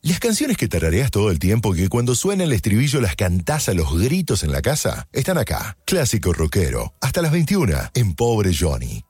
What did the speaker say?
Las canciones que tarareas todo el tiempo y que cuando suena el estribillo las cantás a los gritos en la casa, están acá. Clásico rockero, hasta las 21, en Pobre Johnny.